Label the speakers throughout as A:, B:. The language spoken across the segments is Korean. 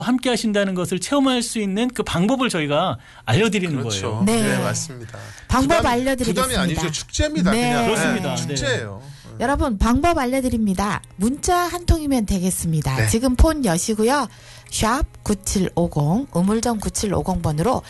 A: 함께 하신다는 것을 체험할 수 있는 그 방법을 저희가 알려드리는
B: 그렇죠.
A: 거예요.
B: 네, 맞습니다.
C: 방법 알려드리겠습니다.
B: 부담이 아니죠. 축제입니다.
C: 네.
B: 그냥.
A: 그렇습니다.
B: 축제예요.
C: 여러분 방법 알려드립니다. 문자 한 통이면 되겠습니다.
B: 네.
C: 지금 폰 여시고요. 샵 9750 우물정 9750번으로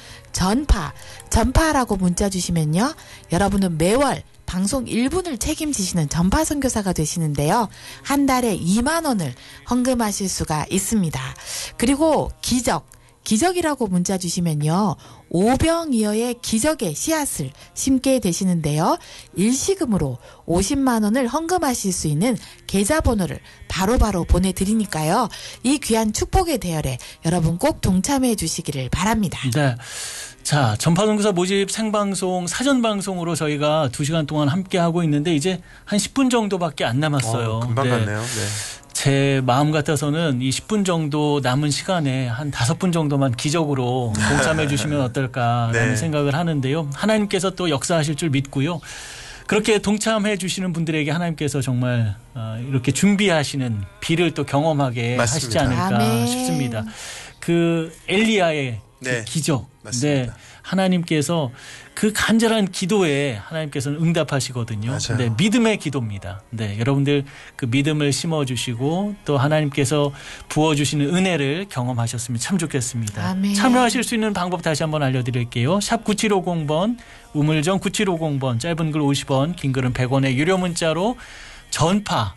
C: 전파라고 문자 주시면요. 여러분은 매월 방송 1분을 책임지시는 전파 선교사가 되시는데요. 한 달에 2만 원을 헌금하실 수가 있습니다. 그리고 기적이라고 문자 주시면요. 오병이어의 기적의 씨앗을 심게 되시는데요. 일시금으로 50만 원을 헌금하실 수 있는 계좌번호를 바로바로 보내드리니까요. 이 귀한 축복의 대열에 여러분 꼭 동참해 주시기를 바랍니다.
A: 네. 자, 전파선교사 모집 생방송 사전방송으로 저희가 2시간 동안 함께 하고 있는데 이제 한 10분 정도밖에 안 남았어요.
B: 금방 갔네요. 네.
A: 제 마음 같아서는 이 10분 정도 남은 시간에 한 5분 정도만 기적으로 동참해 주시면 어떨까라는
B: 네.
A: 생각을 하는데요. 하나님께서 또 역사하실 줄 믿고요. 그렇게 동참해 주시는 분들에게 하나님께서 정말 이렇게 준비하시는 비를 또 경험하게 하시지
B: 맞습니다.
A: 않을까
C: 아멘.
A: 싶습니다. 그 엘리야의
B: 네.
A: 그 기적.
B: 맞습니다.
A: 네. 하나님께서 그 간절한 기도에 하나님께서는 응답하시거든요.
B: 맞아요.
A: 네, 믿음의 기도입니다. 네, 여러분들 그 믿음을 심어주시고 또 하나님께서 부어주시는 은혜를 경험하셨으면 참 좋겠습니다.
C: 아멘.
A: 참여하실 수 있는 방법 다시 한번 알려드릴게요. 샵 9750번, 우물정 9750번, 짧은 글 50원, 긴 글은 100원의 유료 문자로 전파,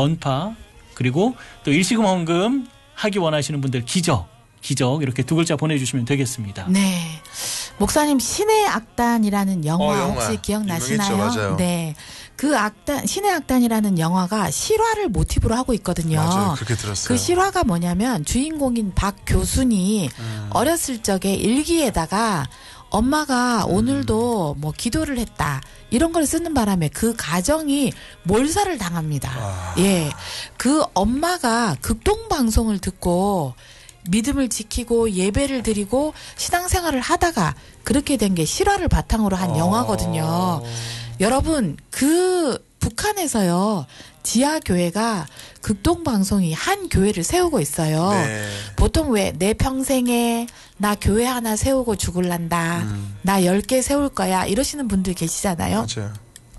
A: 그리고 또 일시금 헌금 하기 원하시는 분들 기적 이렇게 2글자 보내주시면 되겠습니다.
C: 네. 목사님 신의 악단이라는 영화
B: 영화.
C: 혹시 기억나시나요?
B: 유명했죠, 맞아요.
C: 네. 그 신의 악단이라는 영화가 실화를 모티브로 하고 있거든요.
B: 맞아요. 그렇게 들었어요.
C: 그 실화가 뭐냐면 주인공인 박 교순이 어렸을 적에 일기에다가 엄마가 오늘도 뭐 기도를 했다. 이런 걸 쓰는 바람에 그 가정이 몰살을 당합니다. 예. 그 엄마가 극동방송을 듣고 믿음을 지키고 예배를 드리고 신앙생활을 하다가 그렇게 된 게 실화를 바탕으로 한 영화거든요. 여러분 그 북한에서요. 지하교회가 극동방송이 한 교회를 세우고 있어요.
B: 네.
C: 보통 왜 내 평생에 나 교회 하나 세우고 죽을란다. 나 10개 세울 거야. 이러시는 분들 계시잖아요.
B: 맞아요.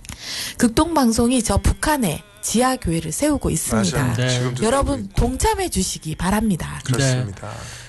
C: 극동방송이 저 북한에 지하교회를 세우고 있습니다.
B: 맞아요.
A: 네.
B: 지금도
C: 여러분 동참해 주시기 바랍니다.
B: 그렇습니다.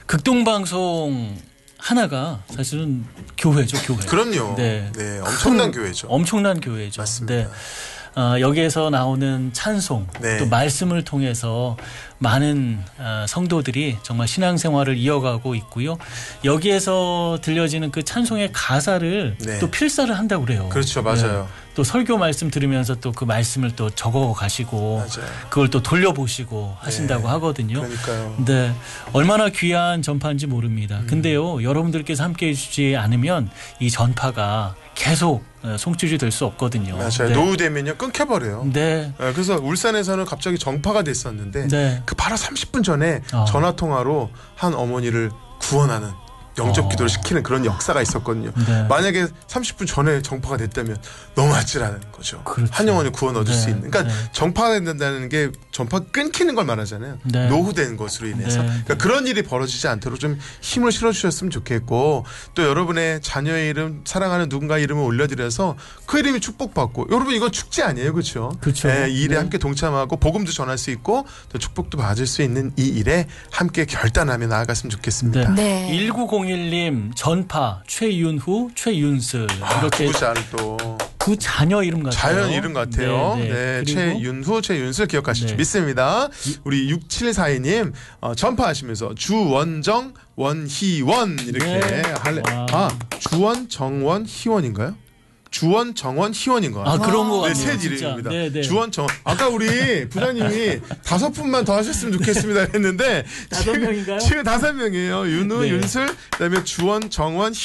A: 극동방송 하나가 사실은 교회죠, 교회.
B: 그럼요.
A: 네.
B: 네, 엄청난 교회죠.
A: 엄청난 교회죠.
B: 맞습니다.
A: 네. 여기에서 나오는 찬송,
B: 네.
A: 또 말씀을 통해서 많은 성도들이 정말 신앙생활을 이어가고 있고요. 여기에서 들려지는 그 찬송의 가사를
B: 네.
A: 또 필사를 한다고 그래요.
B: 그렇죠, 맞아요.
A: 또 설교 말씀 들으면서 또 그 말씀을 또 적어 가시고
B: 맞아요.
A: 그걸 또 돌려보시고 하신다고 하거든요.
B: 그러니까요.
A: 네, 얼마나 귀한 전파인지 모릅니다. 근데요, 여러분들께서 함께 해주지 않으면 이 전파가 계속 송출이 될 수 없거든요.
B: 맞아요.
A: 네.
B: 노후 되면요 끊겨버려요.
A: 네.
B: 그래서 울산에서는 갑자기 정파가 됐었는데
A: 네.
B: 그 바로 30분 전에
A: 어.
B: 전화 통화로 한 어머니를 구원하는 영접 기도를 시키는 그런 역사가 있었거든요.
A: 네.
B: 만약에 30분 전에 정파가 됐다면 너무 아찔한 거죠.
A: 그렇죠.
B: 한 영혼이 구원 얻을
A: 네.
B: 수 있는. 그러니까
A: 네.
B: 정파가 된다는 게 전파 끊기는 걸 말하잖아요.
A: 네.
B: 노후된 것으로 인해서.
A: 네.
B: 그러니까 그런 일이 벌어지지 않도록 좀 힘을 실어주셨으면 좋겠고 또 여러분의 자녀의 이름 사랑하는 누군가 이름을 올려드려서 그 이름이 축복받고 여러분 이건 축제 아니에요. 그렇죠?
A: 그렇죠.
B: 네, 이 일에
A: 네.
B: 함께 동참하고 복음도 전할 수 있고 또 축복도 받을 수 있는 이 일에 함께 결단하며 나아갔으면 좋겠습니다.
C: 네.
A: 1901님 전파 최윤후 최윤슬 이렇게
B: 누구지 않을 또
A: 그 자녀 이름 같아요.
B: 자연 이름 같아요. 네,
A: 그리고
B: 최윤후, 최윤슬 기억하실 줄
A: 네.
B: 믿습니다. 우리 6742님 전파하시면서 주원정, 원희원 이렇게
A: 네.
B: 할래.
A: 와.
B: 주원, 정원, 희원인가요? 주원, 정원, 희원인 것 같아요.
A: 그런 거
B: 네,
A: 같네요.
B: 새
A: 진짜.
B: 이름입니다.
A: 네, 네.
B: 주원, 정원. 아까 우리 부장님이 5분만 더 하셨으면 좋겠습니다 했는데
A: 5명인가요?
B: 지금 5명이에요. 윤우,
A: 네.
B: 윤슬, 그다음에 주원, 정원, 희원.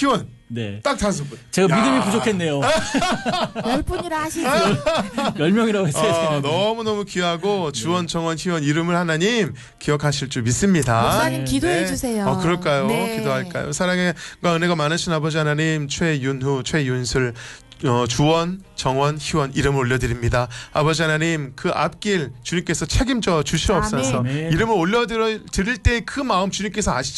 A: 네.
B: 딱 5분.
A: 제가
B: 야.
A: 믿음이 부족했네요.
C: 10분이라 하시지.
A: 10명이라고 했어야 되는데.
B: 너무너무 귀하고 주원, 정원, 희원 이름을 하나님 기억하실 줄 믿습니다.
C: 목사님
A: 네.
C: 기도해
B: 네.
C: 주세요.
B: 그럴까요?
C: 네.
B: 기도할까요? 사랑과 은혜가 많으신 아버지 하나님, 최윤후, 최윤슬, 주원, 정원, 희원 이름을 올려드립니다. 아버지 하나님 그 앞길 주님께서 책임져 주시옵소서.
A: 아멘.
B: 이름을 올려드릴 때 그 마음 주님께서